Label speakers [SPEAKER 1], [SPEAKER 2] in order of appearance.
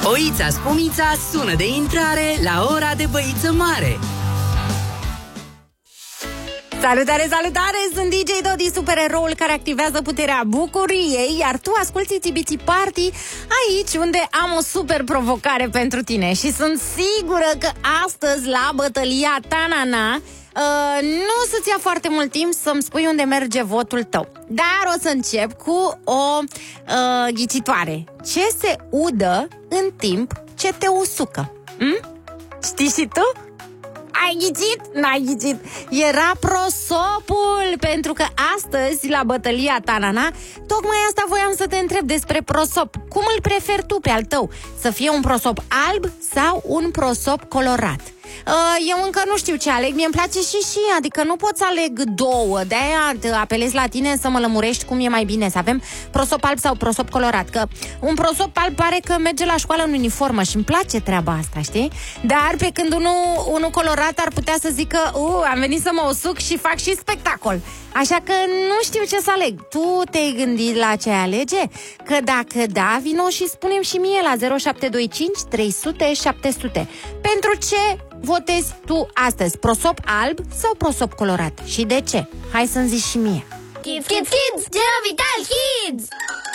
[SPEAKER 1] Boița Spumița sună de intrare la ora de băiță mare.
[SPEAKER 2] Salutare, salutare! Sunt DJ Dodi, supereroul care activează puterea bucuriei, iar tu asculti Itsy Bitsy Party aici unde am o super provocare pentru tine. Și sunt sigură că astăzi la bătălia Ta-na-na nu o să-ți ia foarte mult timp să-mi spui unde merge votul tău. Dar o să încep cu o ghicitoare. Ce se udă în timp ce te usucă? Știi și tu? Ai ghicit? N-ai ghicit. Era prosopul, pentru că astăzi, la bătălia Ta-na-na, tocmai asta voiam să te întreb despre prosop. Cum îl preferi tu pe al tău? Să fie un prosop alb sau un prosop colorat? Eu încă nu știu ce aleg, mie-mi place și, adică nu pot să aleg două. De-aia apelez la tine să mă lămurești cum e mai bine, să avem prosop alb sau prosop colorat. Că un prosop alb pare că merge la școală în uniformă și îmi place treaba asta, știi? Dar pe când unul colorat ar putea să zică am venit să mă usuc și fac și spectacol. Așa că nu știu ce să aleg. Tu te-ai gândit la ce alege? Că dacă da, vino și spune-mi și mie la 0725 300 700. Pentru ce votezi tu astăzi? Prosop alb sau prosop colorat? Și de ce? Hai să-mi zici și mie.
[SPEAKER 3] Kids, kids, kids, Gelo Vital Kids!